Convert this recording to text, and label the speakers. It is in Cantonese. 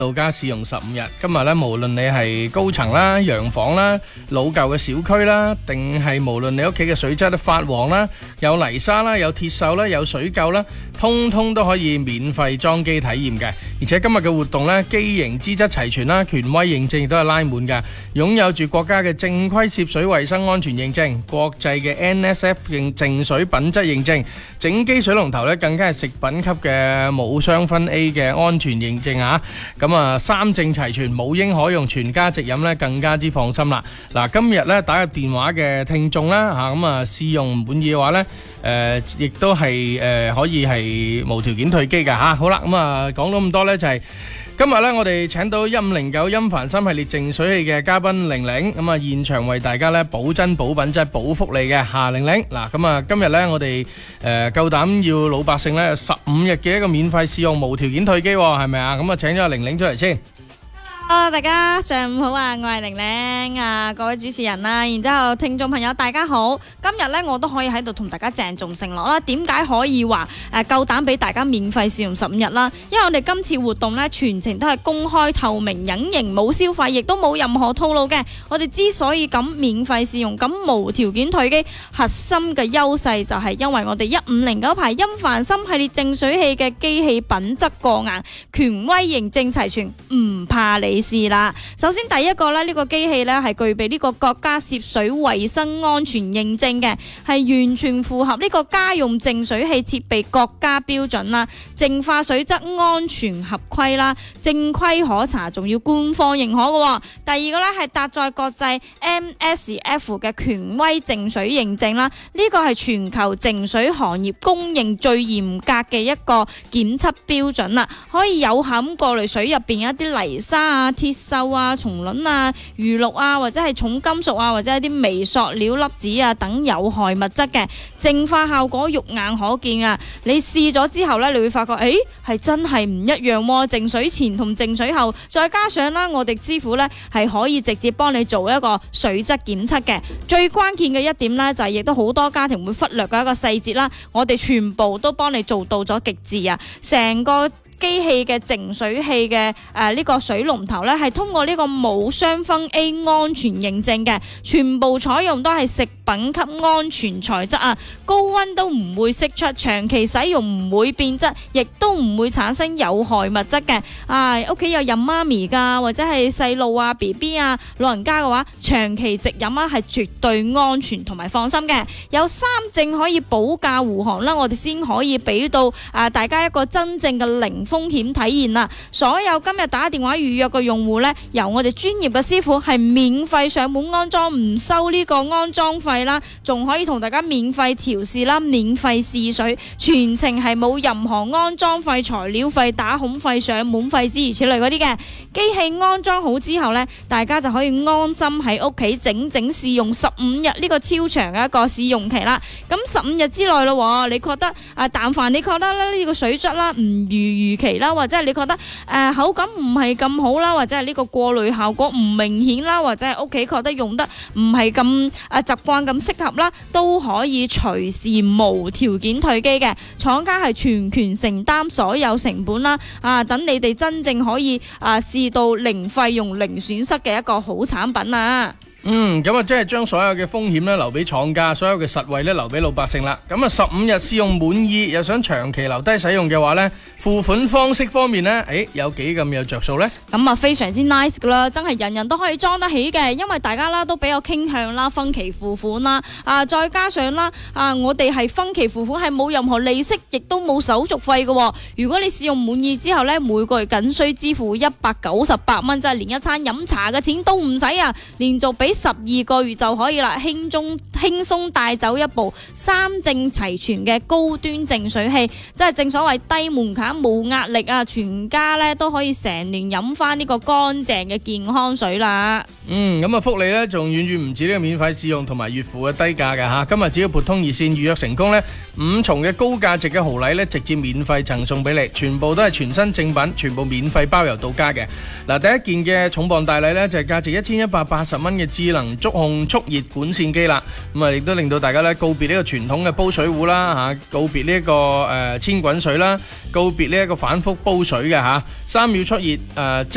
Speaker 1: 到家試用15日。今日咧，無論你係高層啦、洋房啦、老舊嘅小區啦，定係無論你屋企嘅水質都發黃啦、有泥沙啦、有鐵鏽啦、有水垢啦，通通都可以免費裝機體驗嘅。而且今日嘅活動咧，機型資質齊全啦，權威認證亦都係拉滿嘅，擁有住國家嘅正規涉水衛生安全認證、國際嘅 NSF 淨水品質認證，整機水龍頭咧更加係食品級嘅無雙酚 A 嘅安全認證啊！咁啊，三證齊全，母嬰可用，全家直飲咧，更加之放心啦。嗱，今日咧打個電話嘅聽眾啦，吓咁啊試用唔滿意嘅話咧，亦都係可以係無條件退機噶吓。好啦，咁啊講到咁多咧，就係今日咧我哋請到1509音凡3系列淨水器嘅嘉賓玲玲，咁啊現場為大家咧保真保品質保福利嘅吓，玲玲。嗱，咁啊今日咧我哋夠膽要老百姓咧15日嘅一個免費試用無條件退機，係咪啊？咁啊請咗阿玲玲出嚟先。
Speaker 2: Hello， 大家上午好啊，我係玲玲啊，各位主持人啦，然之後聽眾朋友大家好。今日呢，我都可以喺度同大家鄭重承諾啦。點解可以話夠膽俾大家免費試用15日啦？因為我哋今次活動呢，全程都係公開透明、隱形、冇消費，亦都冇任何套路嘅。我哋之所以咁免費試用、咁無條件退機，核心嘅優勢就係因為我哋1509牌音凡3系列淨水器嘅機器品質過硬，權威認證齊全，唔怕你試啦。首先第一個咧，呢個機器咧係具備呢個國家涉水衛生安全認證嘅，係完全符合呢個家用淨水器設備國家標準啦，淨化水質安全合規啦，正規可查，仲要官方認可嘅。第二個咧係搭載國際 MSF 嘅權威淨水認證啦，呢個係全球淨水行業公認最嚴格嘅一個檢測標準啦，可以有效咁過濾水入邊一啲泥沙啊、鐵鏽啊、蟲卵啊、餘氯啊，或者係重金屬啊，或者係啲微塑料粒子啊等有害物質嘅淨化效果肉眼可見啊！你試咗之後呢，你會發覺係真係唔一樣喎。淨水前同淨水後，再加上啦，我哋師傅呢係可以直接幫你做一個水質檢測嘅。最關鍵嘅一點呢，就係亦都好多家庭會忽略嘅一個細節啦，我哋全部都幫你做到咗極致啊！成個機器嘅淨水器嘅呢個水龍頭呢，係通過呢個無雙酚 A 安全認證嘅，全部採用都係食品級安全材質啊，高溫都唔會釋出，長期使用唔會變質，亦都唔會產生有害物質嘅。屋企有飲媽咪噶，或者係細路啊、BB 啊、老人家嘅話，長期直飲啊係絕對安全同埋放心嘅。有3證可以保駕護航啦，我哋先可以俾到大家一個真正嘅零風險體驗啦！所有今日打電話預約嘅用戶呢，由我哋專業嘅師傅係免費上門安裝，唔收呢個安裝費啦，仲可以同大家免費調試啦，免費試水，全程係冇任何安裝費、材料費、打孔費、上門費之如此類嗰啲嘅。機器安裝好之後呢，大家就可以安心喺屋企整整試用15日呢個超長嘅一個試用期啦。咁15日之內咯，你覺得但凡你覺得咧呢個水質啦唔如預期啦，或者係你覺得口感唔係咁好啦，或者係呢個過濾效果唔明顯啦，或者係屋企覺得用得唔係咁習慣咁適合啦，都可以隨時無條件退機嘅。廠家係全權承擔所有成本啦，等你哋真正可以試到零費用、零損失嘅一個好產品啊！
Speaker 1: 咁啊，即係將所有嘅風險咧留俾廠家，所有嘅實惠咧留俾老百姓啦。咁啊，15日試用滿意，又想長期留低使用嘅話咧，付款方式方面咧，有幾咁有着數咧？
Speaker 2: 咁啊，非常之 nice 噶啦，真係人人都可以裝得起嘅，因為大家啦都比較傾向啦分期付款啦，再加上啦我哋係分期付款係冇任何利息，亦都冇手續費嘅。如果你試用滿意之後咧，每個月僅需支付198蚊，即係連一餐飲茶嘅錢都唔使啊，連續俾12個月就可以啦，輕鬆帶走一部3證齊全嘅高端淨水器，即係正所謂低門檻冇壓力啊！全家咧都可以成年飲翻呢個乾淨嘅健康水啦。
Speaker 1: 咁啊福利咧仲遠遠唔止呢個免費試用同埋月付嘅低價嘅吓。今日只要撥通熱線預約成功咧，5重嘅高價值嘅豪禮咧直接免費贈送俾你，全部都係全新正品，全部免費包郵到家嘅。嗱，第一件嘅重磅大禮咧就係價值1180蚊嘅智能觸控速熱管線機啦。咁啊亦都令到大家咧告別呢個傳統嘅煲水壺啦吓，告別呢一個千滾水啦，告別呢一個反覆煲水嘅吓，3秒速熱